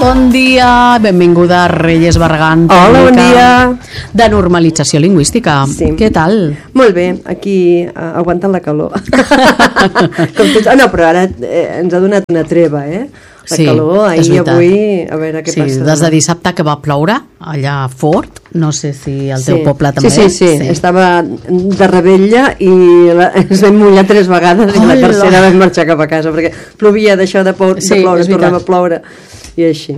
Bon dia, benvinguda a Reyes Barragán. Hola, bon dia. De normalització lingüística. Sí. Què tal? Molt bé, aquí aguantant la calor. Com tots... No, però ara ens ha donat una treva, La calor, ahir i avui, a veure què passa. Des de dissabte que va ploure, allà fort, no sé si al teu poble també. Sí, estava de Rebella i ens vam mullar 3 vegades i la tercera vam marxar cap a casa, perquè plovia, deixava de ploure, tornava a ploure, i així.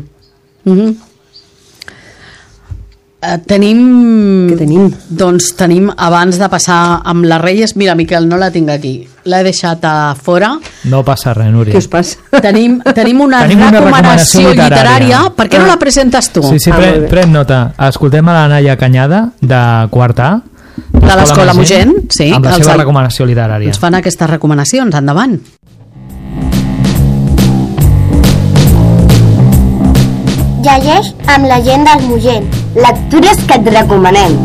Tenim... Què tenim? Doncs tenim, abans de passar amb les Reyes, mira, Miquel, no la tinc aquí, l'he deixat a fora. No passa res, Núria. Què us passa? Tenim una recomanació literària. Per què no la presentes tu? Sí, pren nota. Escoltem a la Naia Canyada, de quart A, de l'Escola Mogent, sí. Amb la seva recomanació literària. Ens fan aquestes recomanacions, endavant. Llegeix amb la gent del Mogent. Lectures que et recomanem.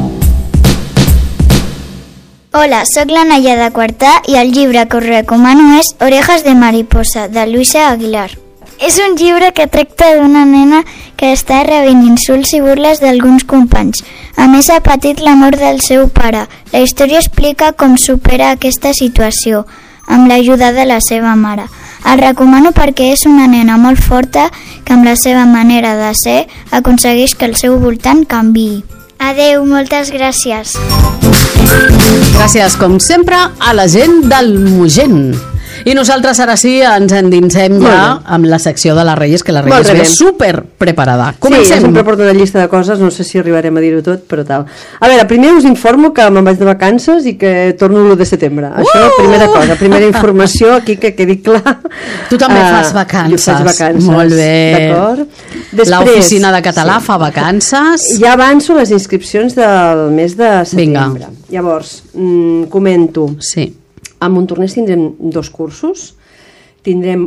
Hola, sóc la Naia de Quartà i el llibre que us recomano és Orejas de mariposa, de Luisa Aguilar. És un llibre que tracta d'una nena que està rebent insults i burles d'alguns companys. A més, ha patit la mort del seu pare. La història explica com supera aquesta situació, amb l'ajuda de la seva mare. El recomano perquè és una nena molt forta que amb la seva manera de ser aconsegueix que el seu voltant canviï. Adeu, moltes gràcies. Gràcies, com sempre, a la gent del Mogent. I nosaltres ara sí ens endinsem ja amb la secció de les Reyes, que la Reyes ve super preparada. Comencem. Sí, jo sempre porto una llista de coses, no sé si arribarem a dir-ho tot, però tal. A veure, primer us informo que me'n vaig de vacances i que torno l'1 de setembre. Això, primera cosa, primera informació aquí que quedi clar. Tu també fas vacances. Jo faig vacances. Molt bé. D'acord? L'oficina de català fa vacances. Ja avanço les inscripcions del mes de setembre. Vinga. Llavors, comento. Sí. A Montornès tindrem 2 cursos. Tindrem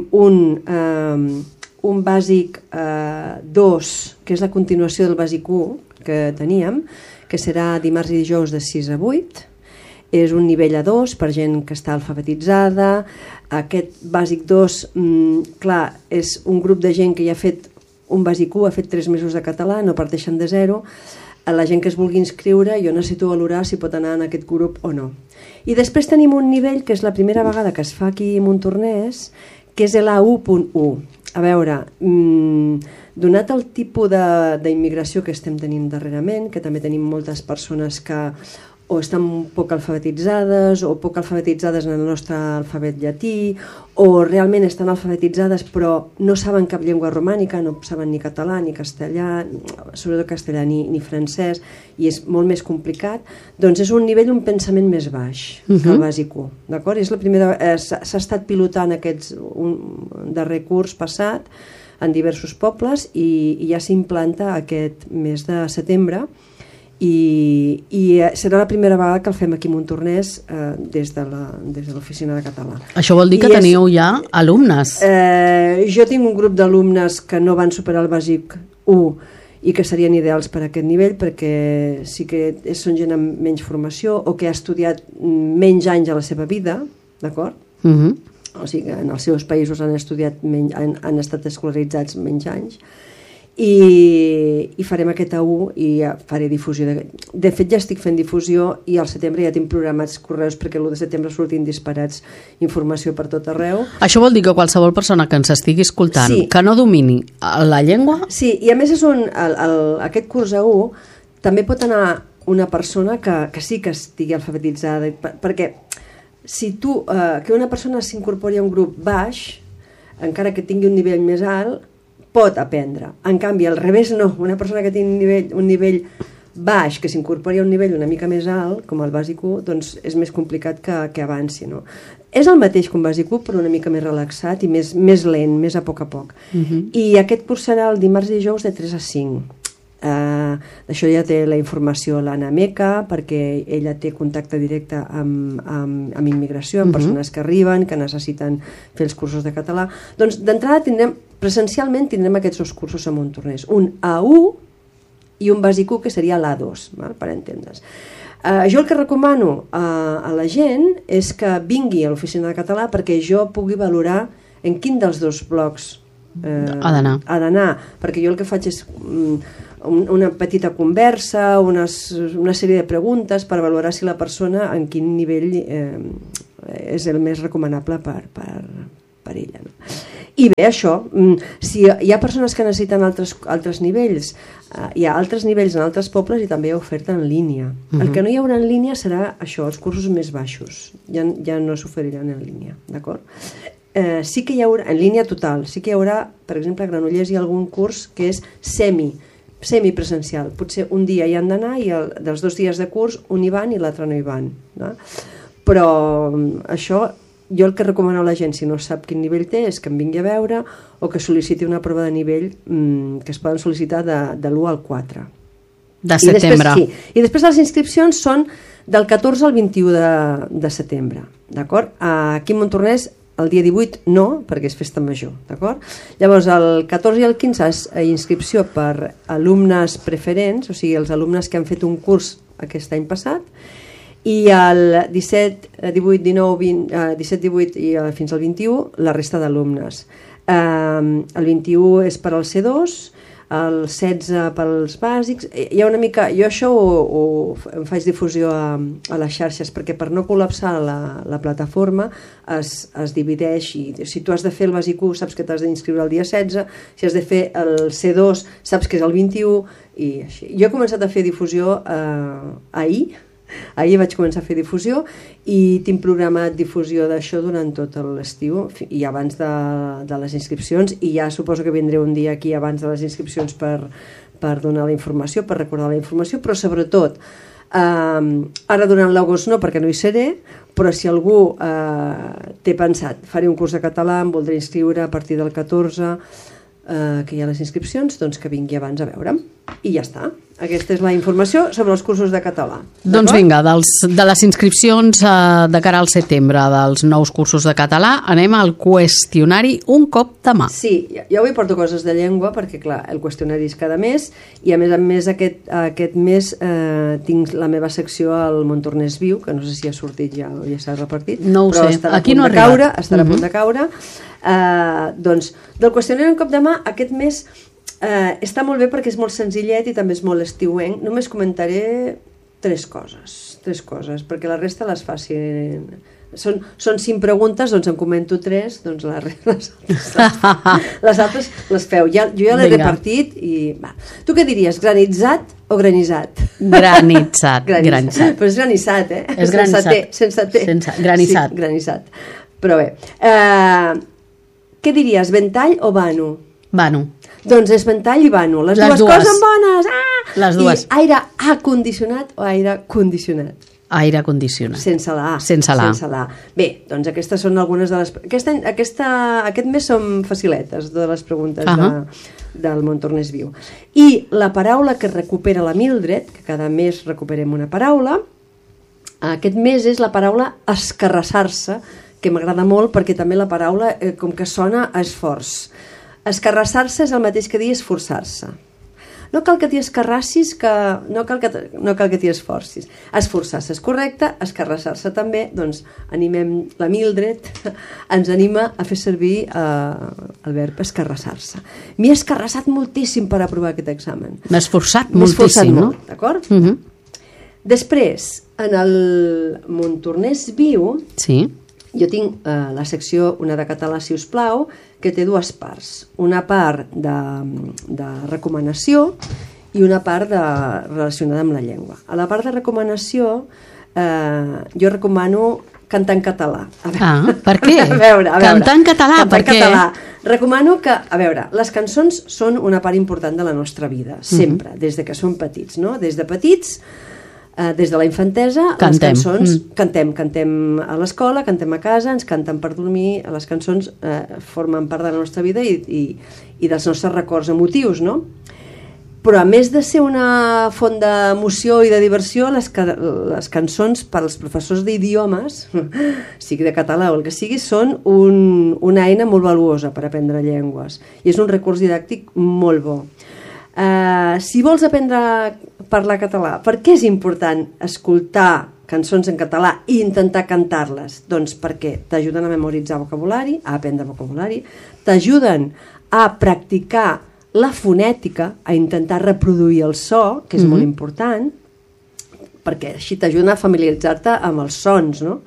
un bàsic 2, que és la continuació del bàsic 1 que teníem, que serà dimarts i dijous de 6 a 8. És un nivell A2 per gent que està alfabetitzada. Aquest bàsic 2, clar, és un grup de gent que ja ha fet un bàsic 1, ha fet 3 mesos de català, no parteixen de zero. A la gent que es vulgui inscriure, jo necessito valorar si pot anar en aquest grup o no. I després tenim un nivell que és la primera vegada que es fa aquí a Montornès, que és l'A1.1. A veure, donat el tipus d'immigració que estem tenint darrerament, que també tenim moltes persones que o estan poc alfabetitzades o poc alfabetitzades en el nostre alfabet llatí, o realment estan alfabetitzades però no saben cap llengua romànica, no saben ni català ni castellà, sobretot castellà ni francès, i és molt més complicat, doncs és un nivell, un pensament més baix que el bàsic 1, d'acord? És la primera, s'ha estat pilotant aquest darrer curs passat en diversos pobles i ja s'implanta aquest mes de setembre, i serà la primera vegada que el fem aquí a Montornès des de l'oficina de català. Això vol dir que teniu ja alumnes? Jo tinc un grup d'alumnes que no van superar el bàsic 1 i que serien ideals per a aquest nivell, perquè sí que són gent amb menys formació o que ha estudiat menys anys a la seva vida, d'acord? O sigui que en els seus països han estudiat han estat escolaritzats menys anys. I farem aquest A1 i faré difusió. De fet, ja estic fent difusió i al setembre ja tinc programats correus perquè l'1 de setembre surtin disparats informació per tot arreu. Això vol dir que qualsevol persona que ens estigui escoltant que no domini la llengua... Sí, i a més és aquest curs A1 també pot anar una persona que sí que estigui alfabetitzada, perquè si que una persona s'incorpori a un grup baix, encara que tingui un nivell més alt, pot aprendre. En canvi, al revés no. Una persona que tingui un nivell baix, que s'incorpori a un nivell una mica més alt, com el bàsic 1, doncs és més complicat que avanci, no? És el mateix que un bàsic 1, però una mica més relaxat i més lent, més a poc. I aquest curs serà el dimarts i dijous de 3 a 5. D'això ja té la informació l'Anna Meca, perquè ella té contacte directe amb immigració, amb persones que arriben, que necessiten fer els cursos de català. Doncs d'entrada presencialment tindrem aquests 2 cursos a Montornès, un A1 i un bàsic 1 que seria l'A2, per entendre's. Jo el que recomano a la gent és que vingui a l'oficina de català perquè jo pugui valorar en quin dels 2 blocs ha d'anar, perquè jo el que faig és una petita conversa, una sèrie de preguntes per valorar si la persona en quin nivell és el més recomanable per ella, no? I bé, això, si hi ha persones que necessiten altres nivells, hi ha altres nivells en altres pobles i també hi ha oferta en línia. El que no hi haurà en línia serà això, els cursos més baixos, ja no s'oferiran en línia, d'acord? Sí que hi haurà, en línia total, sí que hi haurà, per exemple, a Granollers hi ha algun curs que és semipresencial, potser un dia hi han d'anar i dels 2 dies de curs un hi van i l'altre no hi van, no? Però això, jo el que recomano a la gent, si no sap quin nivell té, és que em vingui a veure o que sol·liciti una prova de nivell que es poden sol·licitar de l'1 al 4 de setembre. I després les inscripcions són del 14 al 21 de setembre, d'acord? Aquí a Montornès el dia 18 no, perquè és festa major, d'acord? Llavors el 14 i el 15 és inscripció per alumnes preferents, o sigui, els alumnes que han fet un curs aquest any passat, i el 17, 18, 19, 20, 17, 18 i fins al 21 la resta d'alumnes. El 21 és per al C2, el 16 pels bàsics. Hi ha una mica, jo això em faig difusió a les xarxes perquè per no col·lapsar la plataforma es divideix, i si tu has de fer el bàsic 1 saps que t'has d'inscriure el dia 16, si has de fer el C2 saps que és el 21 i així. Jo he començat a fer difusió ahir vaig començar a fer difusió i tinc programat difusió d'això durant tot l'estiu i abans de les inscripcions, i ja suposo que vindré un dia aquí abans de les inscripcions per donar la informació, per recordar la informació, però sobretot ara durant l'agost no, perquè no hi seré, però si algú té pensat faré un curs de català, em voldré inscriure a partir del 14 que hi ha les inscripcions, doncs que vingui abans a veure'm i ja està. Aquesta és la informació sobre els cursos de català. Doncs vinga, de les inscripcions de cara al setembre dels nous cursos de català anem al qüestionari un cop de mà. Sí, jo avui porto coses de llengua perquè clar, el qüestionari és cada mes i a més aquest mes tinc la meva secció al Montornès Viu, que no sé si ha sortit ja o ja s'ha repartit, no ho però sé, aquí no ha arribat. Estarà a punt de caure. Doncs del qüestionari un cop de mà aquest mes està molt bé perquè és molt senzillet i també és molt estiuenc. Només comentaré tres coses, perquè la resta les facin. Són 5 preguntes, doncs en comento 3, doncs les altres les feu. Jo ja l'he repartit i va. Tu què diries, granitzat o granissat? Granissat. Però és granissat, eh? És granissat. Sense T. Granissat. Sí, granissat. Però bé, què diries, ventall o vano? Vano. Doncs és ventall i vano. Les dues coses bones. Les dues. I aire condicionat o aire condicionat? Aire condicionat. Sense la A. Sense la A. Bé, doncs aquestes són algunes de les... Aquest mes són faciletes, de les preguntes del Montornès Viu. I la paraula que recupera la Mildred, que cada mes recuperem una paraula, aquest mes és la paraula escarrassar-se, que m'agrada molt perquè també la paraula com que sona a esforç. Escarrassar-se és el mateix que dir esforçar-se. No cal que t'hi escarrassis, no cal que t'hi esforcis. Esforçar-se és correcte, escarrassar-se també, doncs animem la Mildred, ens anima a fer servir el verb escarrassar-se. M'he escarrassat moltíssim per aprovar aquest examen. M'he esforçat moltíssim, no? D'acord? Després, en el Montornès Viu, sí, jo tinc la secció Una de català, si us plau, que té 2 parts. Una part de recomanació i una part relacionada amb la llengua. A la part de recomanació jo recomano cantar en català. Per què? A veure. Cantar en català, per què? Recomano que, a veure, les cançons són una part important de la nostra vida, sempre, des de que som petits, no? Des de petits, des de la infantesa, les cançons cantem a l'escola, cantem a casa, ens canten per dormir, les cançons formen part de la nostra vida i dels nostres records emotius, no? Però a més de ser una font d'emoció i de diversió, les cançons per als professors d'idiomes, sigui de català o el que sigui, són una eina molt valuosa per aprendre llengües i és un recurs didàctic molt bo. Si vols aprendre a parlar català, per què és important escoltar cançons en català i intentar cantar-les? Doncs perquè t'ajuden a memoritzar vocabulari, a aprendre vocabulari, t'ajuden a practicar la fonètica, a intentar reproduir el so, que és molt important, perquè així t'ajuden a familiaritzar-te amb els sons, no?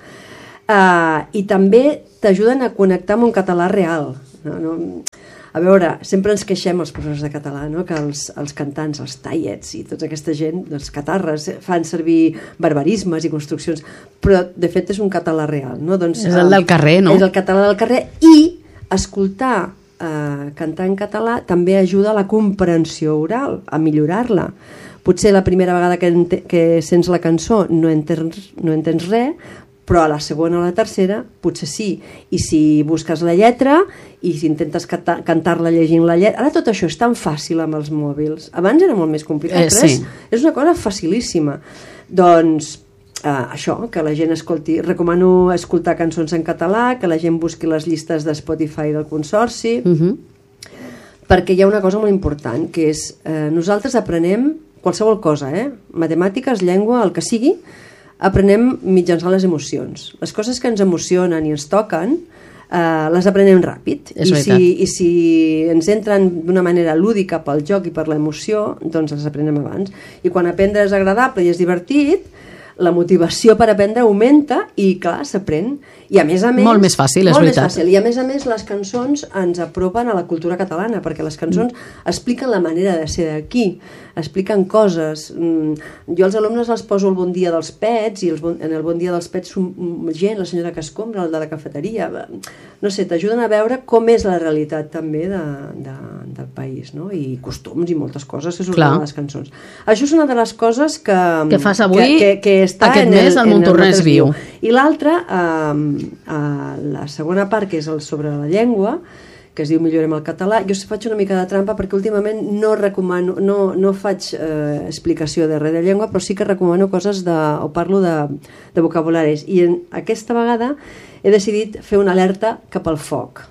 I també t'ajuden a connectar amb un català real. No? A veure, sempre ens queixem els professors de català, no? Que els cantants, els tallets i tota aquesta gent, els catarres, fan servir barbarismes i construccions, però de fet és un català real. No? Doncs, és el del carrer, no? És el català del carrer, i escoltar cantar en català també ajuda a la comprensió oral, a millorar-la. Potser la primera vegada que sents la cançó no entens res, però a la segona o la tercera potser sí. I si busques la lletra i si intentes cantar-la llegint la lletra... Ara tot això és tan fàcil amb els mòbils. Abans era molt més complicat, però és una cosa facilíssima. Doncs això, que la gent escolti, recomano escoltar cançons en català, que la gent busqui les llistes de Spotify del Consorci, perquè hi ha una cosa molt important, que és nosaltres aprenem qualsevol cosa, matemàtiques, llengua, el que sigui, aprenem mitjançant les emocions. Les coses que ens emocionen i ens toquen les aprenem ràpid, i si ens entren d'una manera lúdica pel joc i per l'emoció, doncs les aprenem abans. I quan aprendre és agradable i és divertit, la motivació per aprendre augmenta i, clar, s'aprèn. I a més, molt més fàcil, és veritat. I a més, les cançons ens apropen a la cultura catalana, perquè les cançons expliquen la manera de ser d'aquí, expliquen coses. Jo als alumnes els poso el Bon dia dels pets, i en el Bon dia dels pets gent, la senyora que escombra, el de la cafeteria, no sé, t'ajuden a veure com és la realitat també del país, no? I costums i moltes coses que surten a les cançons. Això és una de les coses que fas avui, que està aquest mes, al Montornès Viu. I l'altra, la segona part, que és sobre la llengua, que es diu Millorem el català, jo faig una mica de trampa perquè últimament no faig explicació de res de llengua, però sí que recomano coses o parlo de vocabularis. I aquesta vegada he decidit fer una alerta cap al foc.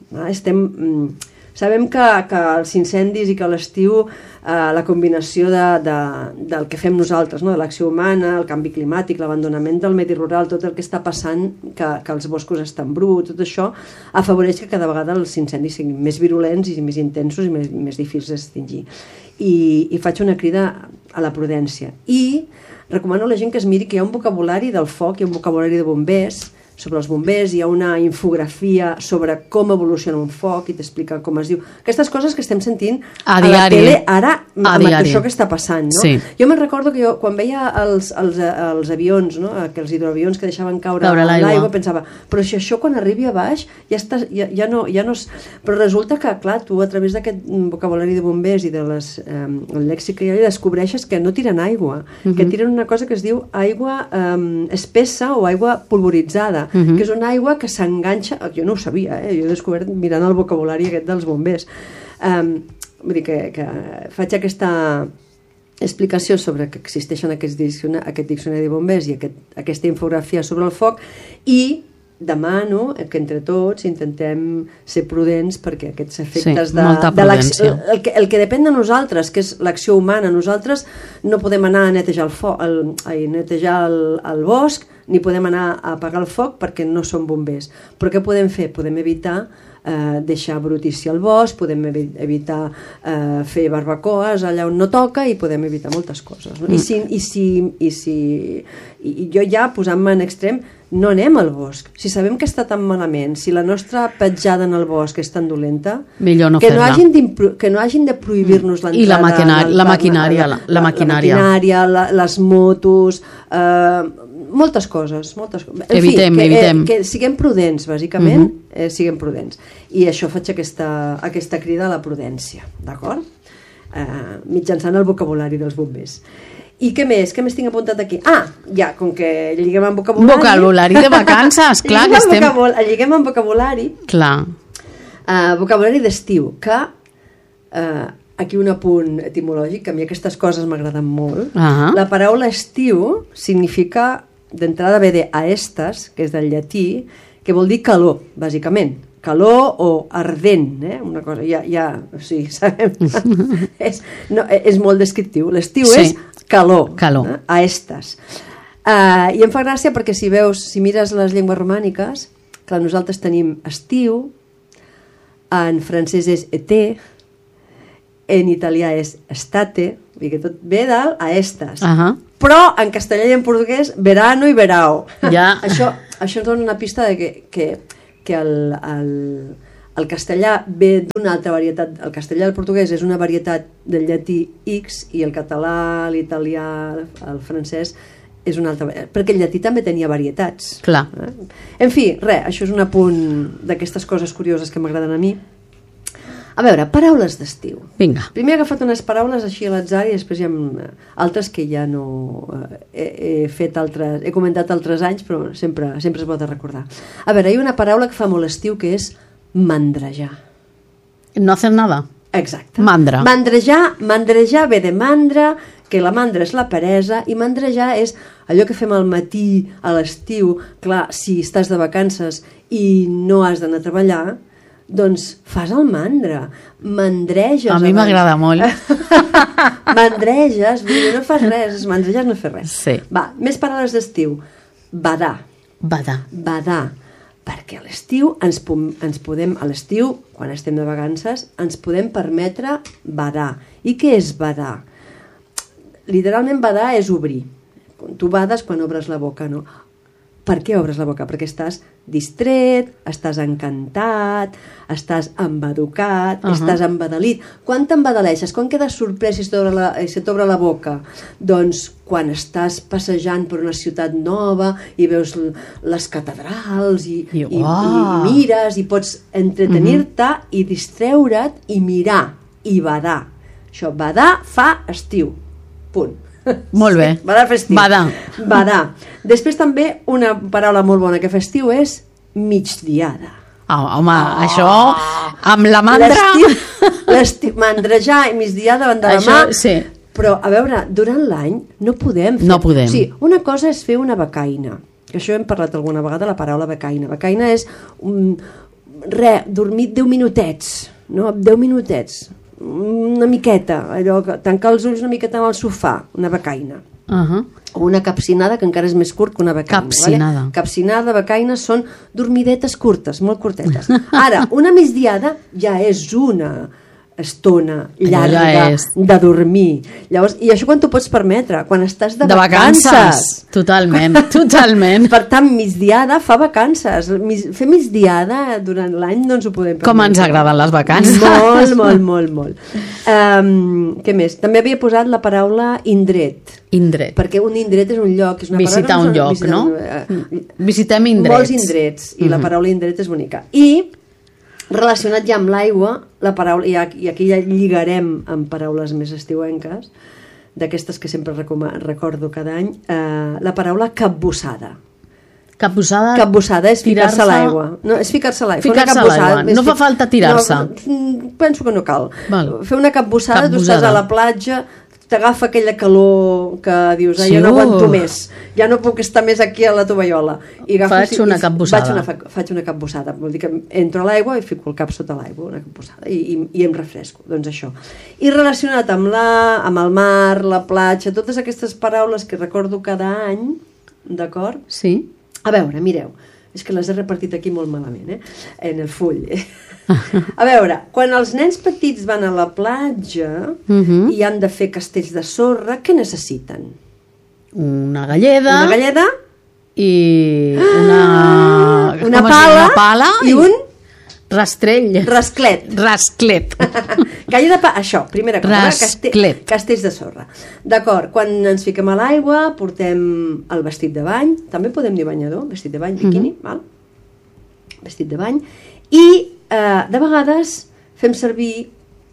Sabem que els incendis i que a l'estiu la combinació del que fem nosaltres, no? De l'acció humana, el canvi climàtic, l'abandonament del medi rural, tot el que està passant, que els boscos estan bruts, tot això afavoreix que cada vegada els incendis siguin més virulents i més intensos i més difícils d'extingir. I faig una crida a la prudència. I recomano a la gent que es miri que hi ha un vocabulari del foc, hi ha un vocabulari de bombers, sobre els bombers, hi ha una infografia sobre com evoluciona un foc i t'explica com es diu. Aquestes coses que estem sentint a la tele ara amb això que està passant, no? Sí. Jo me'n recordo que quan veia els avions, no? Els hidroavions que deixaven caure l'aigua, pensava, però si això quan arribi a baix ja no... Però resulta que, clar, tu a través d'aquest vocabulari de bombers i de el lèxic que hi ha, descobreixes que no tiren aigua, que tiren una cosa que es diu aigua espessa o aigua polvoritzada, que és una aigua que s'enganxa, jo no ho sabia, jo he descobert mirant el vocabulari aquest dels bombers. Vull dir que faig aquesta explicació sobre que existeixen aquest diccionari de bombers i aquesta infografia sobre el foc, i demano que entre tots intentem ser prudents perquè aquests efectes el que depèn de nosaltres, que és l'acció humana. Nosaltres no podem anar a netejar el bosc, ni podem anar a apagar el foc perquè no som bombers. Però què podem fer? Podem evitar deixar brutícia al bosc, podem evitar fer barbacoes allà on no toca, i podem evitar moltes coses, no? I jo ja, posant-me en extrem, no anem al bosc. Si sabem que està tan malament, si la nostra petjada en el bosc és tan dolenta, millor no fer-la. Que no hagin de prohibir-nos l'entrada. I la maquinària, les motos, moltes coses. Evitem. Que siguem prudents, bàsicament, siguem prudents. I això faig aquesta crida a la prudència, d'acord? Mitjançant el vocabulari dels bombers. I què més? Què més tinc apuntat aquí? Ja, com que lliguem amb vocabulari... Vocabulari de vacances, clar, que estem... Lliguem amb vocabulari... Clar. Vocabulari d'estiu, que... Aquí un apunt etimològic, que a mi aquestes coses m'agraden molt. La paraula estiu significa, d'entrada ve de aestas, que és del llatí, que vol dir calor, bàsicament. Calor o ardent, una cosa, o sigui, sabem, és molt descriptiu. L'estiu és calor. Aestas. I em fa gràcia perquè si mires les llengües romàniques, clar, nosaltres tenim estiu, en francès és été, en italià és estate, vull dir que tot ve del a estas. Però en castellà i en portuguès, verano i verao. Ja. Això ens dona una pista de que el castellà ve d'una altra varietat. El castellà i el portuguès és una varietat del llatí X i el català, l'italià, el francès és una altra varietat. Perquè el llatí també tenia varietats. Clar. En fi, res, això és un apunt d'aquestes coses curioses que m'agraden a mi. A veure, paraules d'estiu. Vinga. Primer he agafat unes paraules així a l'atzar i després hi ha altres que ja no he comentat altres anys, però sempre es pot recordar. A veure, hi ha una paraula que fa molt estiu que és mandrejar. No hacer nada. Exacte. Mandra. Mandrejar ve de mandra, que la mandra és la peresa, i mandrejar és allò que fem al matí, a l'estiu. Clar, si estàs de vacances i no has d'anar a treballar, doncs fas el mandra, mandreges. A mi m'agrada molt. Mandreges, vull dir, no fas res, mandreges no fer res. Sí. Va, més paraules d'estiu. Badar. Badar. Perquè a l'estiu a l'estiu, quan estem de vacances, ens podem permetre badar. I què és badar? Literalment badar és obrir. Tu bades quan obres la boca, no? Per què obres la boca? Perquè estàs distret, estàs encantat, estàs embaducat, estàs embadalit. Quan t'embadaleixes? Quan quedes sorprès si t'obre la boca? Doncs quan estàs passejant per una ciutat nova i veus les catedrals i mires i pots entretenir-te i distreure't i mirar i badar. Això, badar fa estiu. Punt. Molt bé. Badar. Després també una paraula molt bona que fa estiu és migdiada. Home, això amb la mandra... Mandrejar i migdiada van de la mà. Sí. Però, a veure, durant l'any no podem fer... No podem. Sí, una cosa és fer una becaina, que això hem parlat alguna vegada, la paraula becaina. Becaina és dormir 10 minutets, no? 10 minutets. Una miqueta, allò, tancar els ulls una miqueta al sofà, una becaina. O una capcinada, que encara és més curt que una becaina. Capcinada. Vale? Capcinada, becaina, són dormidetes curtes, molt curtetes. Ara, una migdiada ja és una estona llarga de dormir. Llavors, i això quan t'ho pots permetre? Quan estàs de vacances. Totalment. Per tant, migdiada fa vacances. Fer migdiada durant l'any no ens ho podem permetre. Com ens agraden les vacances. Molt. Què més? També havia posat la paraula indret. Perquè un indret és un lloc. És una visitar un lloc, no? Visitem indrets. Molts indrets. I la paraula indret és bonica. I relacionat ja amb l'aigua, la paraula, i aquí ja lligarem amb paraules més estiuenques, d'aquestes que sempre recordo cada any, la paraula capbussada. Capbussada és ficar-se a l'aigua. No, és ficar-se a l'aigua. Ficar-se a l'aigua. No fa falta tirar-se. Penso que no cal. Fer una capbussada, tu estàs a la platja, t'agafa aquella calor que dius, jo no aguanto més, ja no puc estar més aquí a la tovallola. Faig una capbussada. Faig una capbussada, vol dir que entro a l'aigua i fico el cap sota l'aigua, una capbussada, i em refresco, doncs això. I relacionat amb el mar, la platja, totes aquestes paraules que recordo cada any, d'acord? Sí. A veure, mireu, és que les he repartit aquí molt malament, en el full. A veure, quan els nens petits van a la platja i han de fer castells de sorra, què necessiten? Una galleda. Una galleda. I una pala. I un... rastrell. Rasclet. Galleda, això, primera cosa. Castells de sorra. D'acord, quan ens fiquem a l'aigua, portem el vestit de bany, també podem dir banyador, vestit de bany, biquini, val? Vestit de bany. I de vegades fem servir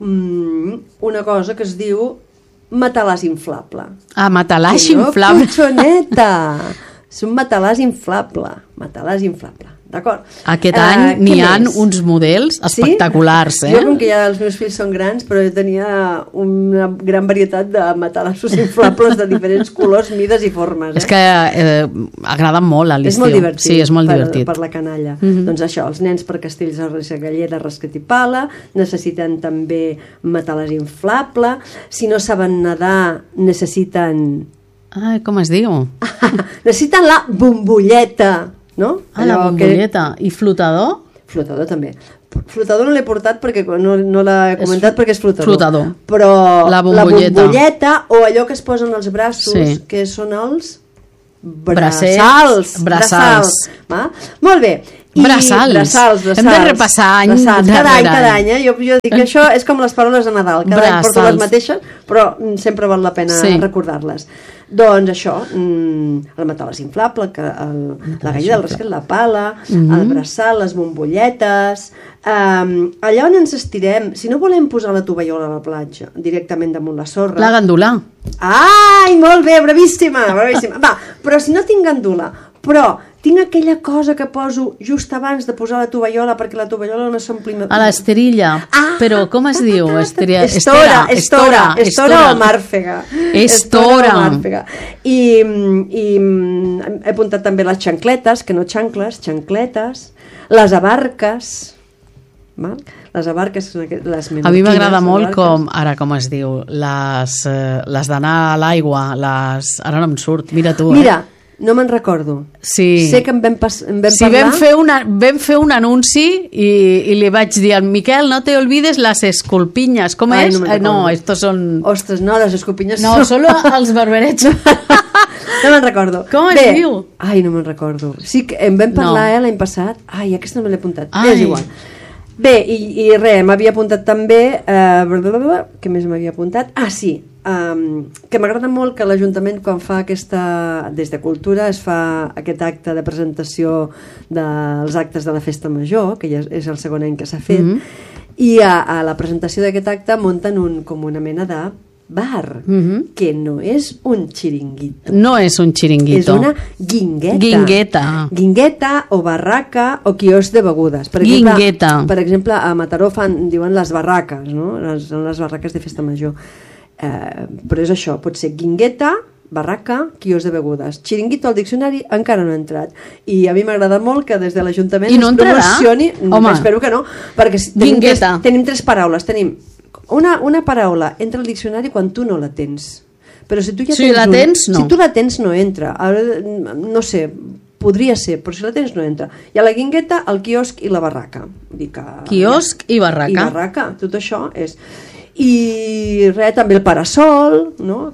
una cosa que es diu matalàs inflable. Matalàs inflable. No, cotxoneta! És un matalàs inflable. D'acord? Aquest any n'hi ha uns models espectaculars. Jo, com que ja els meus fills són grans, però jo tenia una gran varietat de matalassos inflables de diferents colors, mides i formes. És que agraden molt a l'estiu. És molt divertit. Sí, és molt divertit. Per la canalla. Doncs això, els nens per castells de galleda, rasclet i pala, necessiten també matalàs inflable. Si no saben nedar, necessiten... com es diu? Necessiten la bombolleta. No? La bombolleta. I flotador? Flotador també. flotador no l'he portat perquè no l'he comentat perquè és flotador. Però la bombolleta o allò que es posen als braços, que són els braçals. Va? Molt bé. Braçals. Hem de repassar any cada any. Jo dic que això és com les paraules de Nadal. Cada any porto les mateixes, però sempre val la pena recordar-les. Doncs això, el matales inflable, la galleda del rasquet, la pala, el braçal, les bombolletes, allà on ens estirem, si no volem posar la tovallola a la platja directament damunt la sorra, la gandula. Ai, molt bé, bravíssima. Va, però si no tinc gandula, però tinc aquella cosa que poso just abans de posar la tovallola perquè la tovallola no s'ompli... A l'esterilla. Però com es diu? Estora o màrfega. Estora. I he apuntat també les xancletes, que no xancletes, les abarques, les abarques són les menorquines. A mi m'agrada molt com es diu, les d'anar a l'aigua, ara no em surt, mira tu. Mira, no me'n recordo. Sí. Sé que en vam parlar. Vam fer un anunci i li vaig dir al Miquel, no te olvides las esculpinyes. Com és? No, estos son... Ostres, no, les esculpinyes no, solo els barberets. No me'n recordo. Com es diu? Ai, no me'n recordo. Sí que en vam parlar l'any passat. Ai, aquesta no me l'he apuntat. És igual. Bé, i res, m'havia apuntat també... Què més m'havia apuntat? Sí, que m'agrada molt que l'Ajuntament quan fa des de Cultura es fa aquest acte de presentació dels actes de la Festa Major, que ja és el segon any que s'ha fet, i a la presentació d'aquest acte munten com una mena de bar, que no és un xiringuito. No és un xiringuito. És una guingueta o barraca o quiosc de begudes. Per exemple, a Mataró diuen les barraques, no? Són les barraques de Festa Major. Però és això, pot ser guingueta, barraca, quiosc de begudes. Xiringuito al diccionari encara no ha entrat. I a mi m'agrada molt que des de l'Ajuntament es promocioni... Espero que no, perquè tenim tres paraules. Tenim una paraula entra al diccionari quan tu no la tens. Però si tu ja tens si tu la tens no entra. No sé, podria ser, però si la tens no entra. Hi ha la guingueta, el quiosc i la barraca. Quiosc i barraca. I barraca, tot això és... I res, també el parasol, no?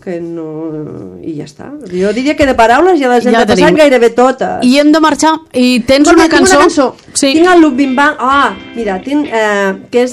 I ja està. Jo diria que de paraules ja les hem passat gairebé totes. I hem de marxar. I tens una cançó? Sí. Tinc el Loop Bim Bang. Mira, tinc que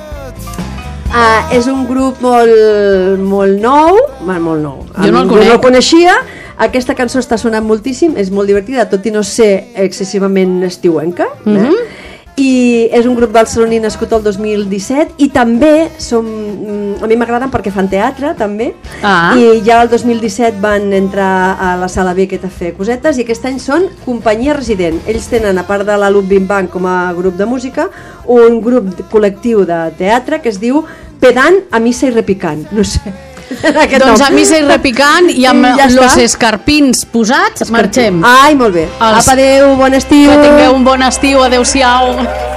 és un grup molt nou. Molt nou. Jo no el conec. Jo no el coneixia. Aquesta cançó està sonant moltíssim, és molt divertida, tot i no ser excessivament estiuenca. I és un grup barceloní nascut el 2017 i també a mi m'agraden perquè fan teatre també, i ja el 2017 van entrar a la Sala Beckett a fer cosetes i aquest any són companyia resident. Ells tenen, a part de la Loop Bim Bang com a grup de música, un grup col·lectiu de teatre que es diu Pedant a missa i repicant, no sé. Doncs a missa i repicant i amb los escarpins posats marxem. Ai, molt bé. Apa, adéu, bon estiu. Que tingueu un bon estiu, adéu-siau.